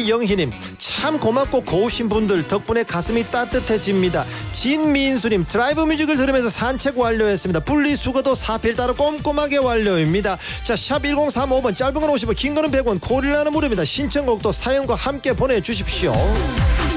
이영희님 참 고맙고 고우신 분들 덕분에 가슴이 따뜻해집니다. 진민수님 드라이브 뮤직을 들으면서 산책 완료했습니다. 분리수거도 4필 따로 꼼꼼하게 완료입니다. 자, 샵 1035번 짧은 건 50원 긴 거는 100원 콜이라는 무료입니다. 신청곡도 사연과 함께 보내주십시오.